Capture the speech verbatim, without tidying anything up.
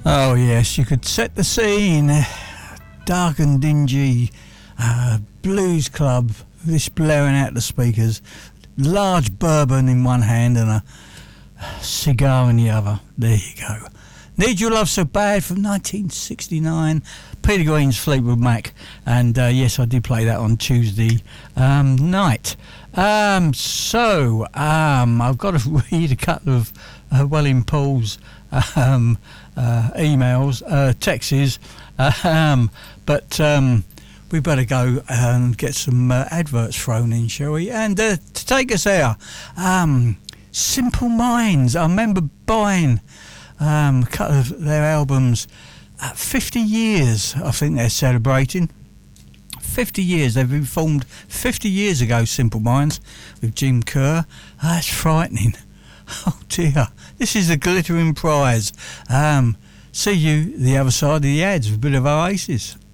Oh yes, you could set the scene. Dark and dingy, uh, blues club, this blaring out the speakers, large bourbon in one hand and a cigar in the other. There you go. Need Your Love So Bad from nineteen sixty-nine, Peter Green's Fleetwood Mac, and uh, yes, I did play that on Tuesday um, night. Um, so um, I've got to read a couple of uh, Welling Paul's um, uh, emails, uh, texts, um, but um, we better go and get some uh, adverts thrown in, shall we? And uh, to take us there, um, Simple Minds. I remember buying um, a couple of their albums. Uh, fifty years, I think they're celebrating. fifty years, they've been formed fifty years ago, Simple Minds, with Jim Kerr. Oh, that's frightening. Oh dear, this is a glittering prize. Um, see you the other side of the ads with a bit of Oasis.